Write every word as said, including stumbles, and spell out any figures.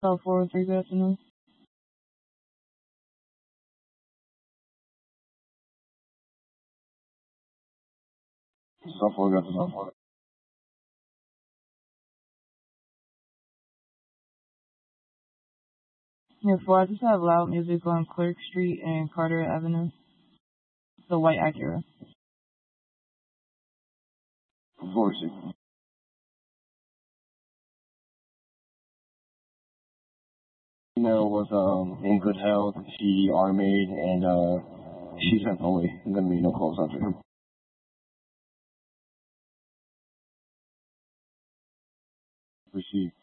South four oh three, good afternoon. South four, good afternoon. Yeah, four, I just have loud music on Clerk Street and Carter Avenue. The white Acura. four six. Female was um in good health. She R made and uh she's sent away. There's gonna be no calls after him. Received.